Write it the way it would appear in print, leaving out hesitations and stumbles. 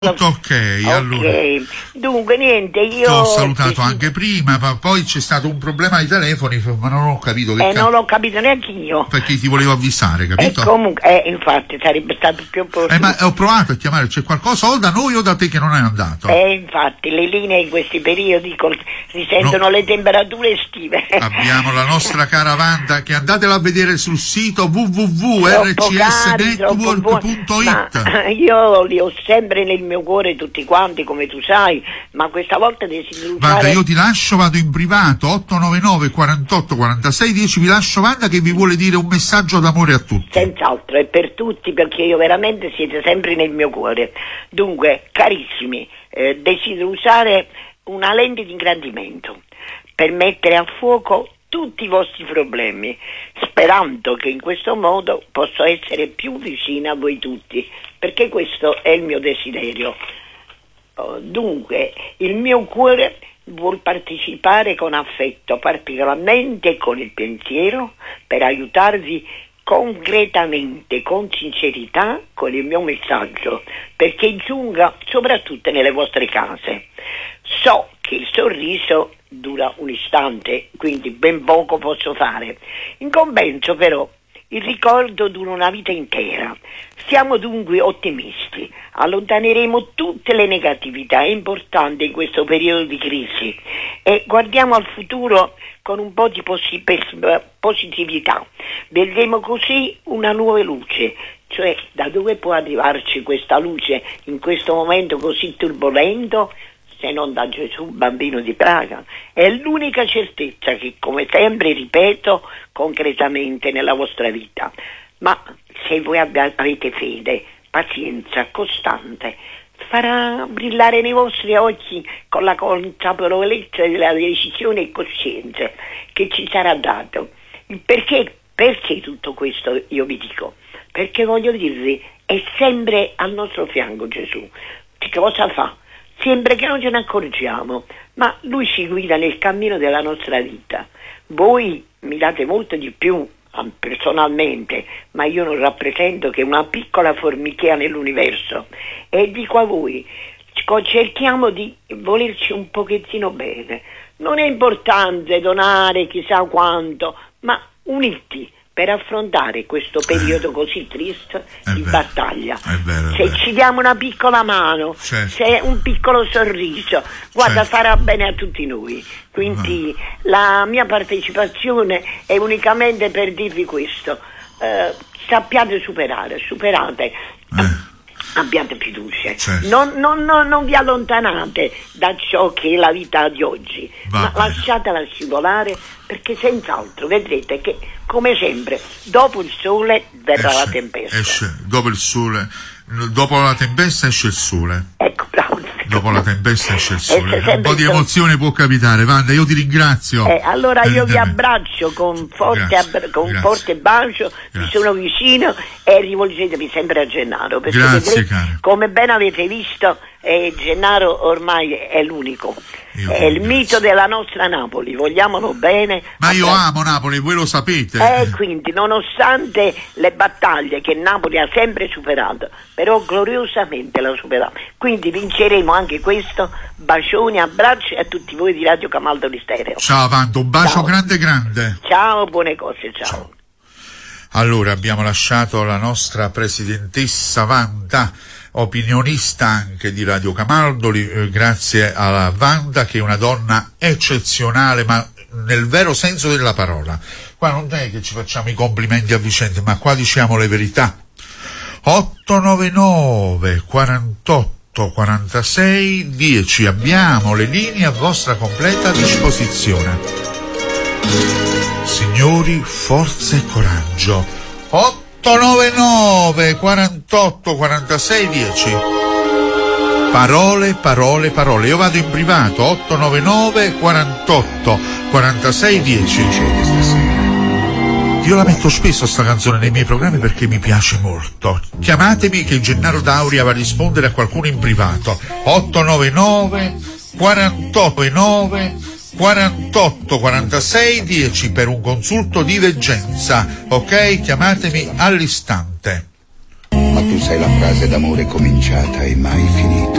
Tutto ok, allora. Dunque niente, io... Ti ho salutato anche prima, ma poi c'è stato un problema ai telefoni, ma non ho capito che non l'ho capito neanche io. Perché ti volevo avvisare, capito? Comunque, infatti, sarebbe stato più opportuno. Ma ho provato a chiamare, c'è qualcosa o da noi o da te che non è andato? Infatti, le linee in questi periodi risentono le temperature estive. Abbiamo la nostra cara Wanda, che andatela a vedere sul sito www.rcsnetwork.it. Io li ho sempre nel mio cuore tutti quanti, come tu sai, ma questa volta desidero usare... Wanda, io ti lascio, vado in privato, 899 48 46 10, vi lascio Wanda che vi vuole dire un messaggio d'amore a tutti. Senz'altro, e per tutti, perché io veramente siete sempre nel mio cuore. Dunque, carissimi, desidero usare una lente di ingrandimento per mettere a fuoco tutti i vostri problemi, sperando che in questo modo possa essere più vicina a voi tutti, perché questo è il mio desiderio. Dunque, il mio cuore vuol partecipare con affetto, particolarmente con il pensiero, per aiutarvi concretamente, con sincerità, con il mio messaggio, perché giunga soprattutto nelle vostre case. So che il sorriso dura un istante, quindi ben poco posso fare. In compenso però il ricordo dura una vita intera. Siamo dunque ottimisti, allontaneremo tutte le negatività importanti in questo periodo di crisi e guardiamo al futuro con un po' di positività. Vedremo così una nuova luce, cioè da dove può arrivarci questa luce in questo momento così turbolento? Se non da Gesù, bambino di Praga. È l'unica certezza che, come sempre ripeto, concretamente nella vostra vita. Ma se voi avete fede, pazienza costante, farà brillare nei vostri occhi con la consapevolezza della decisione e coscienza che ci sarà dato. Perché tutto questo io vi dico? Perché voglio dirvi, è sempre al nostro fianco Gesù. Che cosa fa? Sempre che non ce ne accorgiamo, ma Lui ci guida nel cammino della nostra vita. Voi mi date molto di più personalmente, ma io non rappresento che una piccola formichea nell'universo. E dico a voi, cerchiamo di volerci un pochettino bene. Non è importante donare chissà quanto, ma uniti per affrontare questo periodo così triste di battaglia. Se ci diamo una piccola mano, se un piccolo sorriso, guarda, farà bene a tutti noi. Quindi la mia partecipazione è unicamente per dirvi questo. Sappiate superate. Abbiate fiducia, non vi allontanate da ciò che è la vita di oggi, ma lasciatela scivolare, perché senz'altro vedrete che, come sempre, dopo il sole verrà la tempesta. Dopo il sole, dopo la tempesta esce il sole. Ecco, bravo. Dopo la tempesta esce il sole. Un po' di emozione può capitare, Wanda, io ti ringrazio. Allora io vi abbraccio con forte bacio, vi sono vicino e rivolgetevi sempre a Gennaro, perché grazie, caro. Come ben avete visto, Gennaro ormai è l'unico. È il mito della nostra Napoli, vogliamolo bene. Ma io amo Napoli, voi lo sapete. Quindi, nonostante le battaglie che Napoli ha sempre superato, però gloriosamente l'ha superato. Quindi vinceremo anche questo. Bacioni, abbracci a tutti voi di Radio Camaldoli Stereo. Ciao Wanda, un bacio grande. Ciao, buone cose, ciao. Allora, abbiamo lasciato la nostra presidentessa Wanda, opinionista anche di Radio Camaldoli, grazie alla Wanda, che è una donna eccezionale, ma nel vero senso della parola. Qua non è che ci facciamo i complimenti a vicenda, ma qua diciamo le verità. 899 48 46 10, abbiamo le linee a vostra completa disposizione. Signori, forza e coraggio. 899 48 46 10. Parole. Io vado in privato. 899 48 46 10. Io la metto spesso sta canzone nei miei programmi perché mi piace molto. Chiamatemi che Gennaro Dauria va a rispondere a qualcuno in privato. 899 48 48 46 10 per un consulto di veggenza, ok? Chiamatemi all'istante. tu sei la frase d'amore cominciata e mai finita.